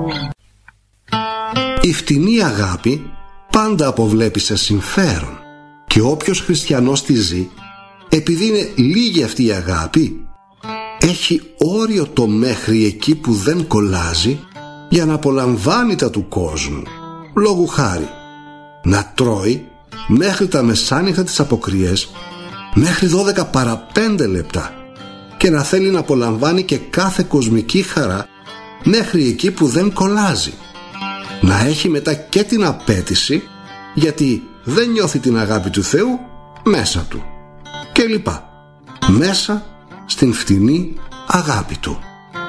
Η φτηνή αγάπη πάντα αποβλέπει σε συμφέρον, και όποιος χριστιανός τη ζει, επειδή είναι λίγη αυτή η αγάπη, έχει όριο το μέχρι εκεί που δεν κολλάζει για να απολαμβάνει τα του κόσμου. Λόγου χάρη, να τρώει μέχρι τα μεσάνυχτα τις αποκριές, μέχρι 12 παρά 5 λεπτά, και να θέλει να απολαμβάνει και κάθε κοσμική χαρά μέχρι εκεί που δεν κολλάζει. Να έχει μετά και την απέτηση, γιατί δεν νιώθει την αγάπη του Θεού μέσα του, και λοιπά, μέσα στην φτηνή αγάπη του.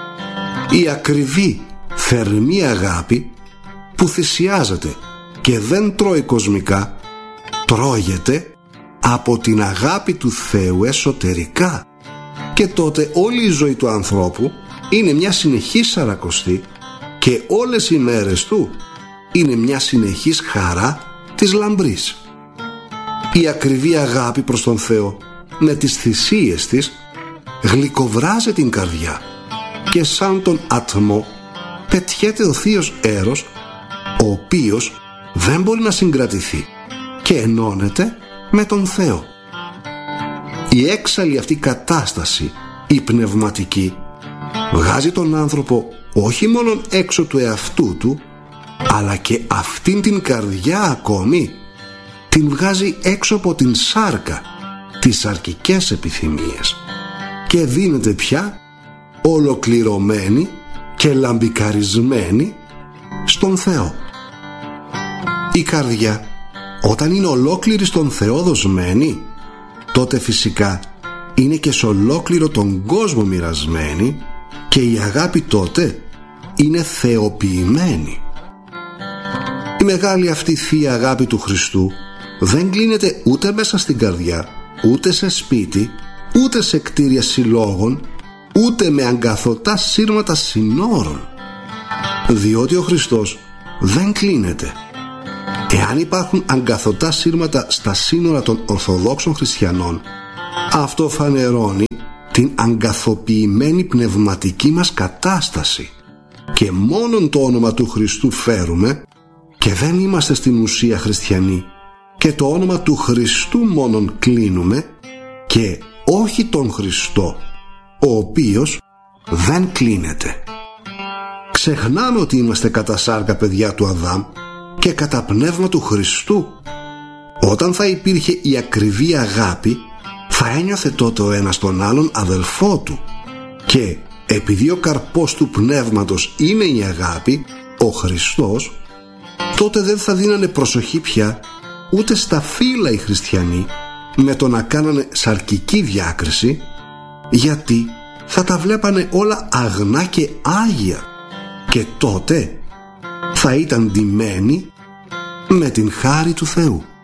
Η ακριβή θερμή αγάπη που θυσιάζεται και δεν τρώει κοσμικά, τρώγεται από την αγάπη του Θεού εσωτερικά, και τότε όλη η ζωή του ανθρώπου είναι μια συνεχής σαρακοστή, και όλες οι μέρες του είναι μια συνεχής χαρά της λαμπρής. Η ακριβή αγάπη προς τον Θεό με τις θυσίες της γλυκοβράζει την καρδιά, και σαν τον ατμό πετιέται ο θείος έρος, ο οποίος δεν μπορεί να συγκρατηθεί και ενώνεται με τον Θεό. Η έξαλλη αυτή κατάσταση, η πνευματική, βγάζει τον άνθρωπο όχι μόνο έξω του εαυτού του, αλλά και αυτήν την καρδιά ακόμη την βγάζει έξω από την σάρκα, τις σαρκικές επιθυμίες, και δίνεται πια ολοκληρωμένη και λαμπικαρισμένη στον Θεό. Η καρδιά, όταν είναι ολόκληρη στον Θεό δοσμένη, τότε φυσικά είναι και σε ολόκληρο τον κόσμο μοιρασμένη, και η αγάπη τότε είναι θεοποιημένη. Η μεγάλη αυτή θεία αγάπη του Χριστού δεν κλείνεται ούτε μέσα στην καρδιά, ούτε σε σπίτι, ούτε σε κτίρια συλλόγων, ούτε με αγκαθωτά σύρματα συνόρων, διότι ο Χριστός δεν κλείνεται. Εάν υπάρχουν αγκαθωτά σύρματα στα σύνορα των Ορθοδόξων χριστιανών, αυτό φανερώνει την αγκαθοποιημένη πνευματική μας κατάσταση, και μόνον το όνομα του Χριστού φέρουμε, και δεν είμαστε στην ουσία χριστιανοί, και το όνομα του Χριστού μόνον κλείνουμε, και όχι τον Χριστό, ο οποίος δεν κλείνεται. Ξεχνάμε ότι είμαστε κατά σάρκα παιδιά του Αδάμ και κατά πνεύμα του Χριστού. Όταν θα υπήρχε η ακριβή αγάπη, θα ένιωθε τότε ο ένας τον άλλον αδελφό του, και επειδή ο καρπός του πνεύματος είναι η αγάπη, ο Χριστός, τότε δεν θα δίνανε προσοχή πια ούτε στα φύλλα οι χριστιανοί με το να κάνανε σαρκική διάκριση, γιατί θα τα βλέπανε όλα αγνά και άγια, και τότε θα ήταν ντυμένοι με την χάρη του Θεού.